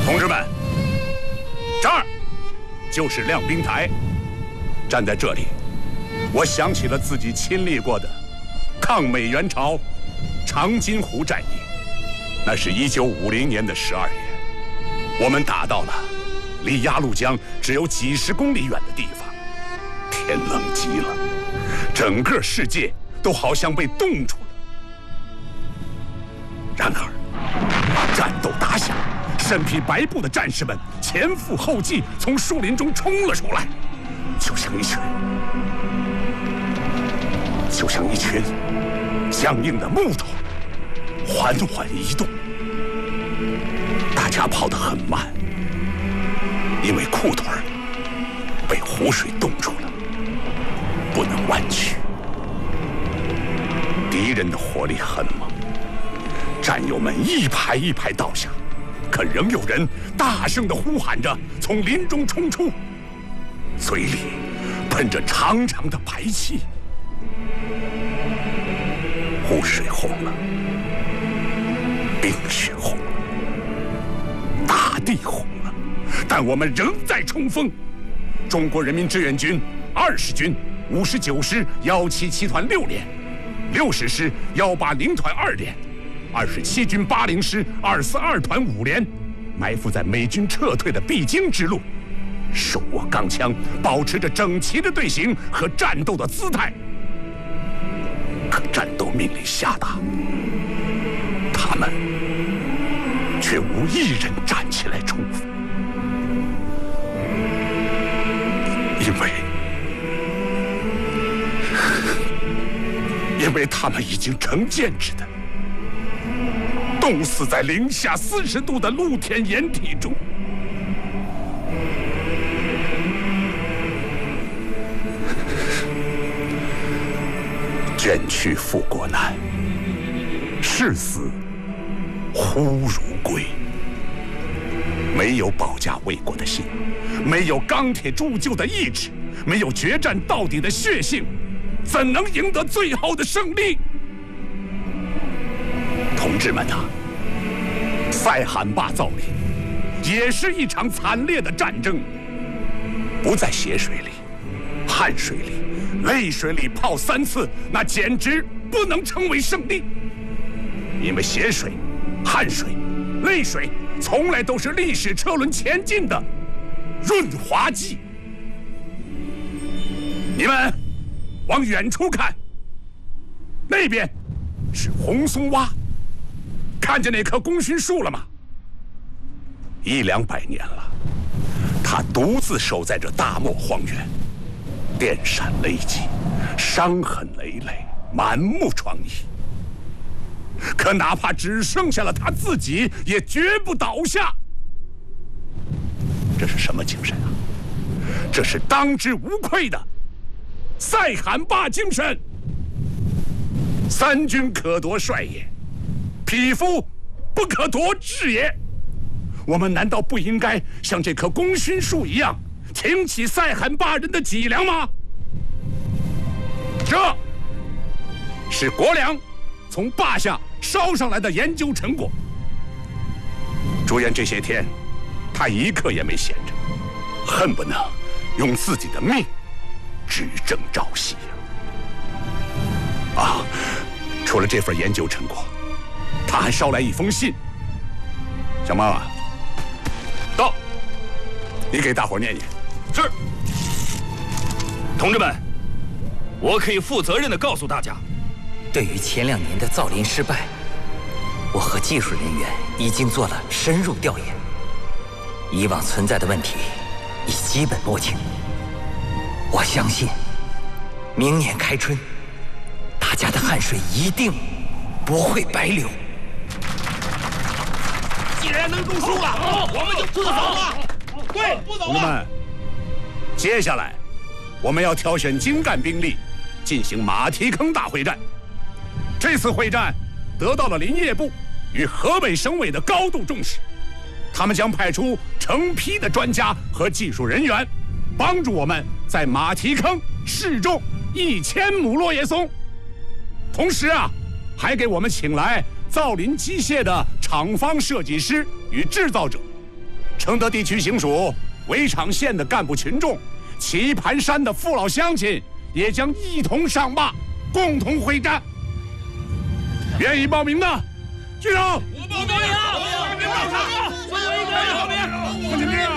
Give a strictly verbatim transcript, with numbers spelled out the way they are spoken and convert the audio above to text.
同志们，这儿就是亮兵台。站在这里，我想起了自己亲历过的抗美援朝长津湖战役。那是一九五零年的十二月，我们打到了离鸭绿江只有几十公里远的地方。天冷极了，整个世界都好像被冻住了。然而，战斗打响，身披白布的战士们前赴后继，从树林中冲了出来，就像一群，就像一群僵硬的木头，缓缓移动。大家跑得很慢，因为裤腿被湖水冻住了，不能弯曲。敌人的火力很猛，战友们一排一排倒下，可仍有人大声地呼喊着从林中冲出，嘴里喷着长长的白气。湖水红了，冰雪红了，大地红了，但我们仍在冲锋。中国人民志愿军二十军五十九师幺七七团六连，六十师幺八零团二连，二十七军八零师二四二团五连，埋伏在美军撤退的必经之路，手握钢枪，保持着整齐的队形和战斗的姿态。可战斗命令下达，他们却无一人站起来冲锋，因为因为他们已经成建制的冻死在零下四十度的露天掩体中。捐躯赴国难，视死忽如归。没有保家卫国的心，没有钢铁铸就的意志，没有决战到底的血性，怎能赢得最后的胜利？同志们啊，塞罕坝造林也是一场惨烈的战争，不在血水里、汗水里、泪水里泡三次，那简直不能称为胜利。因为血水、汗水、泪水从来都是历史车轮前进的润滑剂。你们往远处看，那边是红松洼，看见那棵功勋树了吗？一两百年了，它独自守在这大漠荒原，电闪雷击，伤痕累累，满目疮痍。可哪怕只剩下了他自己，也绝不倒下。这是什么精神啊？这是当之无愧的塞罕坝精神。三军可夺帅也，匹夫不可夺志也。我们难道不应该像这棵功勋树一样，挺起塞罕坝人的脊梁吗？这是国良从坝下烧上来的研究成果。朱颜这些天，他一刻也没闲着，恨不能用自己的命指证赵熙呀！啊，除了这份研究成果，他还捎来一封信。小妈妈，到，你给大伙念念。 是。同志们，我可以负责任地告诉大家， 对于前两年的造林失败，我和技术人员已经做了深入调研，以往存在的问题已基本摸清。我相信，明年开春，大家的汗水一定不会白流。 既然能中书了，我们就不走了。对，不走了。 同志们，接下来我们要挑选精干兵力，进行马蹄坑大会战。这次会战得到了林业部与河北省委的高度重视，他们将派出成批的专家和技术人员，帮助我们在马蹄坑试种一千亩落叶松。同时啊，还给我们请来造林机械的厂方设计师与制造者， 承德地区行署、围场县的干部群众、棋盘山的父老乡亲也将一同上马，共同会战。愿意报名的，举手。 我报名！我报名！我报名！我报名！